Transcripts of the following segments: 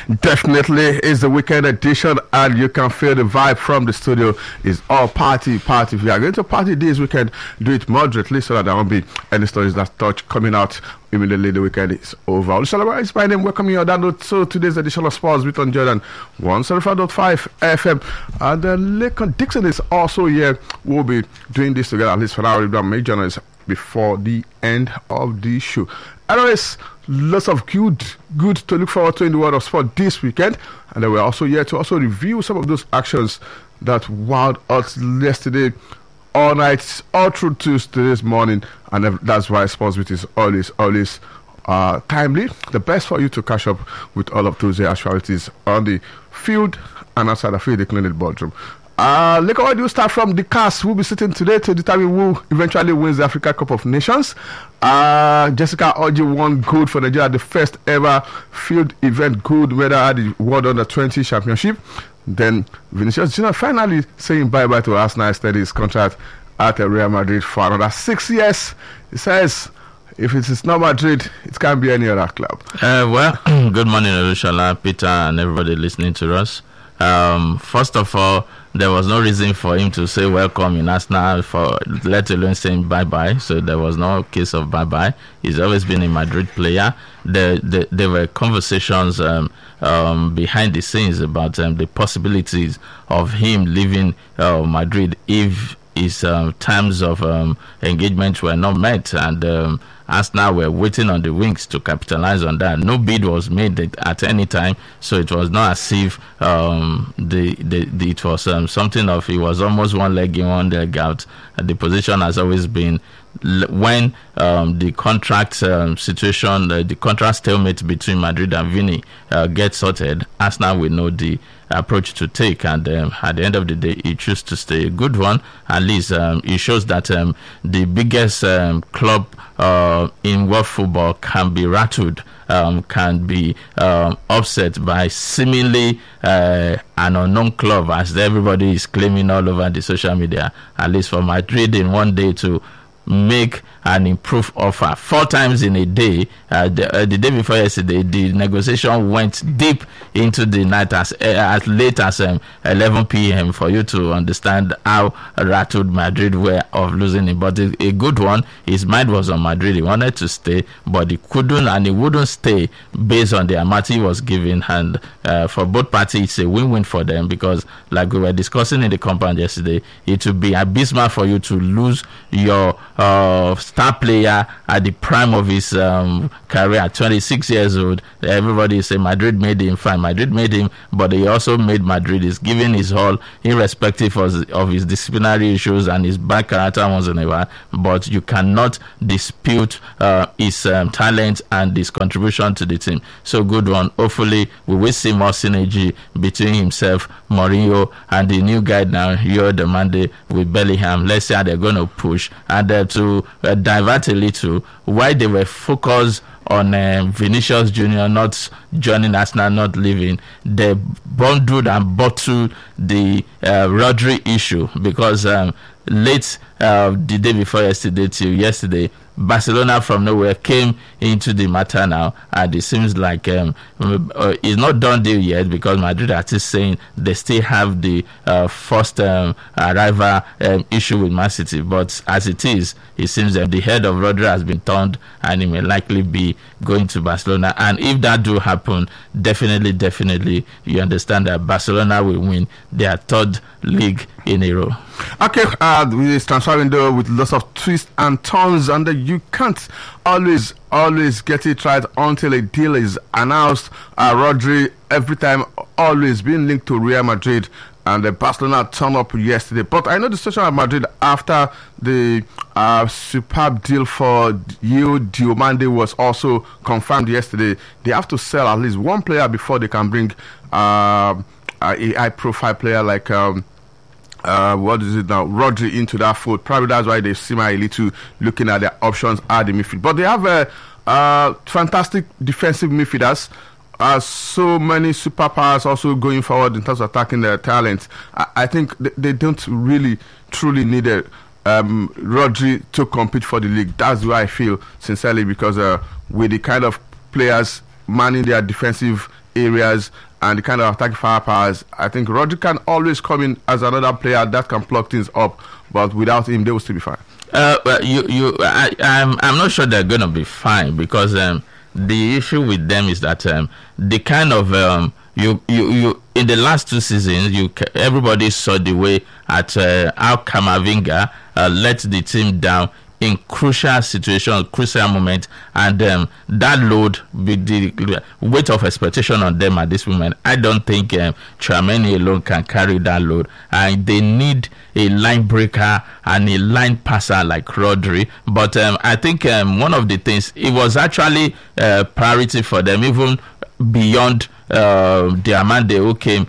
Definitely is the weekend edition, and you can feel the vibe from the studio. It's all party. If you are going to party this weekend, do it moderately so that there won't be any stories that touch coming out immediately the weekend is over. Olusalaba is my name. Welcome you on that note. So today's edition of Sports with on Jordan 105.5 FM. And Lekon Dixon is also here. We'll be doing this together, at least for now. We'll make journalists before the end of the show. Anyways, lots of good to look forward to in the world of sport this weekend. And then we're also here to also review some of those actions that wowed us yesterday, all night, all through today's morning. And that's why Sports Beat is always timely. The best for you to catch up with all of those actualities on the field and outside the field, including the boardroom. Look, what do you start from the cast? We'll be sitting today to determine who eventually wins the Africa Cup of Nations. Jessica Oji won gold for Nigeria, the first ever field event gold medal at the World Under-20 Championship. Then Vinicius Junior finally saying bye-bye to Arsenal, extending his contract at Real Madrid for another 6 years. He says, if it is not Madrid, it can't be any other club. Good morning, Olushola, Peter, and everybody listening to us. First of all, there was no reason for him to say welcome in Arsenal, let alone saying bye-bye. So there was no case of bye-bye. He's always been a Madrid player. There were conversations behind the scenes about the possibilities of him leaving Madrid if his terms of engagement were not met, and Arsenal were waiting on the wings to capitalize on that. No bid was made at any time, so it was not as if it was something of, it was almost one leg in, one leg out. The position has always been, when the contract situation, the contract stalemate between Madrid and Vini gets sorted, Arsenal will know the approach to take, and at the end of the day, he chooses to stay. A good one, at least. It shows that the biggest club in world football can be rattled, can be upset by seemingly an unknown club, as everybody is claiming all over the social media. At least for Madrid in one day to make an improved offer 4 times in a day. The day before yesterday, the negotiation went deep into the night, as late as 11 p.m. for you to understand how rattled Madrid were of losing it. But a good one, his mind was on Madrid. He wanted to stay, but he couldn't, and he wouldn't stay based on the amount he was given. And for both parties, it's a win-win for them, because like we were discussing in the compound yesterday, it would be abysmal for you to lose your star player at the prime of his career at 26 years old. Everybody say Madrid made him. Fine, Madrid made him, but he also made Madrid. He's giving his all, irrespective of his disciplinary issues and his bad character once in a while. But you cannot dispute his talent and his contribution to the team. So good one. Hopefully we will see more synergy between himself, Mourinho, and the new guy now, Yo Demande, with Bellingham. Let's see how they're going to push, and to divert a little, why they were focused on Vinicius Junior not joining Arsenal, not leaving. They bundled and bottled the Rodri issue, because late the day before yesterday till yesterday, Barcelona from nowhere came into the matter now, and it seems like it's not done deal yet, because Madrid are still saying they still have the first arrival issue with Man City. But as it is, it seems that the head of Rodri has been turned, and he may likely be going to Barcelona. And if that do happen, definitely, you understand that Barcelona will win their 3rd league in a row. Okay, this transfer window with lots of twists and turns, and you can't always get it right until a deal is announced. Rodri, every time, always been linked to Real Madrid, and Barcelona turned up yesterday. But I know the situation at Madrid after the superb deal for Yo Diomande was also confirmed yesterday. They have to sell at least one player before they can bring a high-profile player like what is it now, Rodri into that fold. Probably that's why they seem a little looking at their options at the midfield. But they have fantastic defensive midfielders. So many superpowers also going forward in terms of attacking their talents. I think they don't really truly need it. Rodri to compete for the league. That's why I feel, sincerely, because with the kind of players manning their defensive areas and the kind of attacking firepowers, I think Rodri can always come in as another player that can plug things up. But without him, they will still be fine. I'm not sure they're going to be fine because the issue with them is that the kind of you in the last 2 seasons, everybody saw the way at how Camavinga let the team down in crucial situations, crucial moments, and that load, the weight of expectation on them at this moment, I don't think Tchouaméni alone can carry that load, and they need a line breaker and a line passer like Rodri. But I think one of the things, it was actually priority for them, even beyond Diamande who came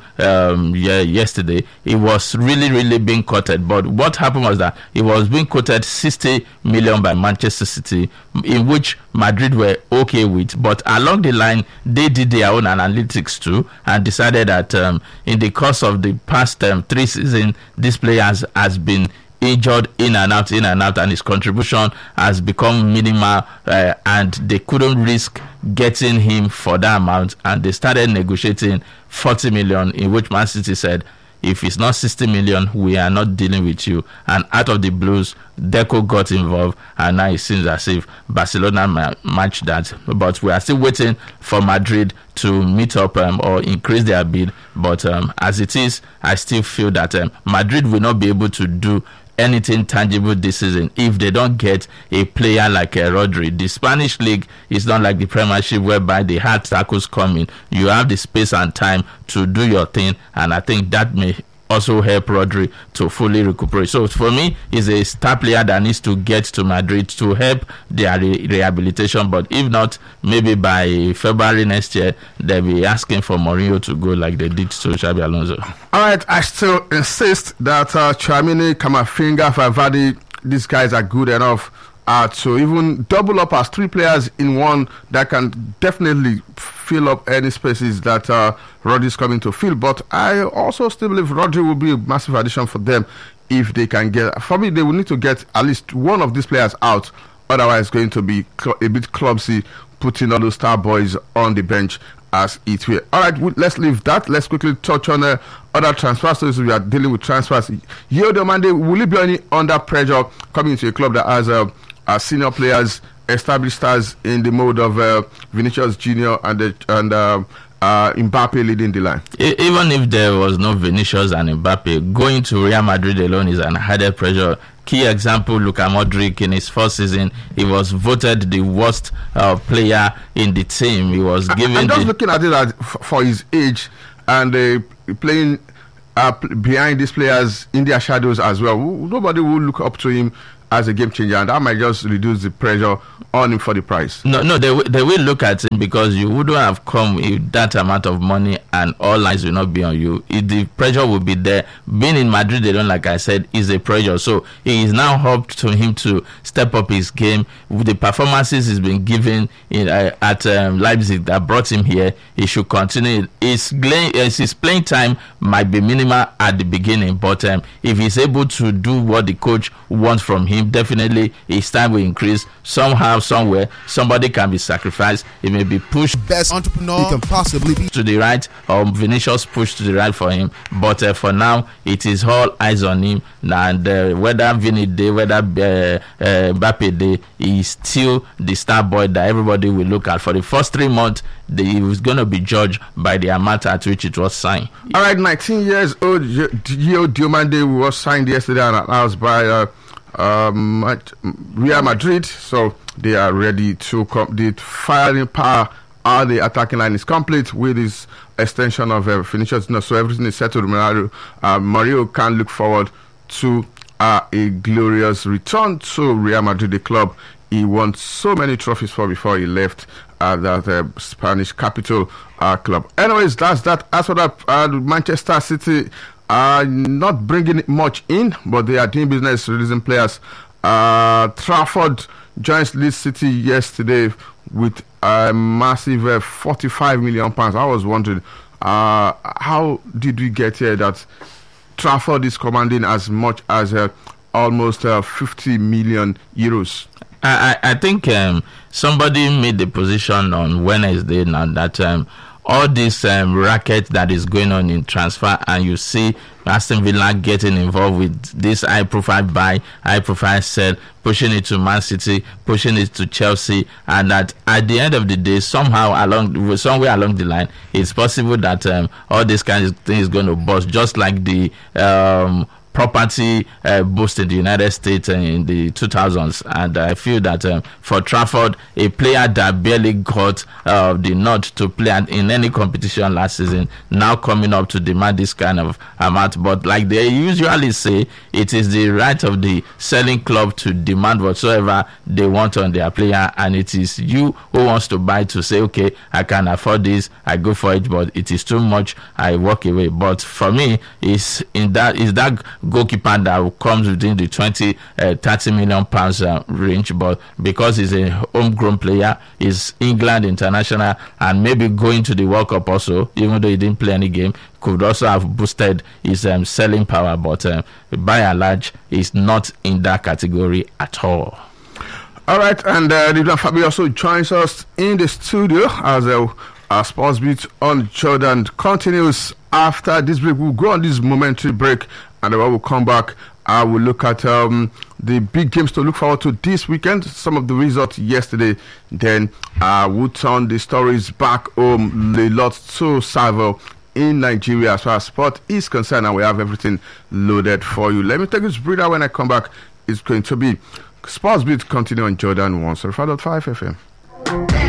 yesterday. It was really being quoted, but what happened was that it was being quoted 60 million by Manchester City, in which Madrid were okay with, but along the line they did their own analytics too and decided that in the course of the past 3 seasons this player has been injured in and out, and his contribution has become minimal, and they couldn't risk getting him for that amount, and they started negotiating 40 million, in which Man City said, if it's not 60 million, we are not dealing with you. And out of the blues, Deco got involved, and now it seems as if Barcelona matched that. But we are still waiting for Madrid to meet up or increase their bid. But as it is, I still feel that Madrid will not be able to do anything tangible this season if they don't get a player like Rodri. The Spanish league is not like the Premiership whereby the hard tackles come in. You have the space and time to do your thing, and I think that may also help Rodri to fully recuperate. So for me, he's a star player that needs to get to Madrid to help their rehabilitation. But if not, maybe by February next year, they'll be asking for Mourinho to go like they did to Xabi Alonso. All right, I still insist that Tchouaméni, Camavinga, Valverde, these guys are good enough to even double up as 3 players in one that can definitely fill up any spaces that Rodri is coming to fill. But I also still believe Rodri will be a massive addition for them if they can get. For me, they will need to get at least one of these players out. Otherwise, it's going to be a bit clumsy putting all those star boys on the bench as it will. All right, let's leave that. Let's quickly touch on other transfers. So we are dealing with transfers. Yeo Diomande, will he be under pressure coming into a club that has senior players, established stars in the mode of Vinicius Junior and Mbappe leading the line? Even if there was no Vinicius and Mbappe, going to Real Madrid alone is an added pressure. Key example, Luka Modric, in his first season, he was voted the worst player in the team. He was given. I'm just looking at it for his age and playing behind these players in their shadows as well. Nobody will look up to him as a game changer, and that might just reduce the pressure on him for the price. No, they will look at him because you wouldn't have come with that amount of money and all eyes will not be on you. The pressure will be there. Being in Madrid, they don't, like I said, is a pressure. So it is now up to him to step up his game. With the performances he's been given at Leipzig that brought him here, he should continue. His playing time might be minimal at the beginning, but if he's able to do what the coach wants from him, definitely his time will increase. Somehow, somewhere, somebody can be sacrificed. It may be pushed best entrepreneur he can possibly be to the right, or Vinicius pushed to the right for him. But for now, it is all eyes on him. And whether Vini day, whether Mbappe day, he's still the star boy that everybody will look at. For the first 3 months, he was going to be judged by the amount at which it was signed. All right, 19 years old Yeo Diomande was signed yesterday and announced by Real Madrid, so they are ready to complete firing power. The attacking line is complete with this extension of Vinicius. So everything is settled. Mourinho can look forward to a glorious return to Real Madrid, the club he won so many trophies for before he left that Spanish capital club. Anyways, that's that. As for that, Manchester City not bringing much in, but they are doing business releasing players. Trafford joins Leeds City yesterday with a massive 45 million pounds. I was wondering, how did we get here that Trafford is commanding as much as almost 50 million euros? I think somebody made the position on Wednesday now that all this racket that is going on in transfer, and you see Aston Villa getting involved with this high-profile buy, high-profile sell, pushing it to Man City, pushing it to Chelsea, and that at the end of the day, somewhere along the line, it's possible that all this kind of thing is going to bust, just like the property boost in the United States in the 2000s. And I feel that for Trafford, a player that barely got the nod to play in any competition last season, now coming up to demand this kind of amount. But like they usually say, it is the right of the selling club to demand whatsoever they want on their player, and it is you who wants to buy to say, okay, I can afford this, I go for it, but it is too much, I walk away. But for me, is that goalkeeper that comes within the 20-30 million pounds range, but because he's a homegrown player, he's England international, and maybe going to the World Cup also, even though he didn't play any game, could also have boosted his selling power, but by and large, he's not in that category at all. All right, and Divine Fabio also joins us in the studio as our sports beat on Jordan continues after this break. We'll go on this momentary break, and then we'll come back. I will look at the big games to look forward to this weekend, some of the results yesterday. Then we'll turn the stories back home, a lot to Savo in Nigeria as far as sport is concerned, and we have everything loaded for you. Let me take this breather. When I come back, it's going to be Sports Beat continue on Jordan 105.5 FM.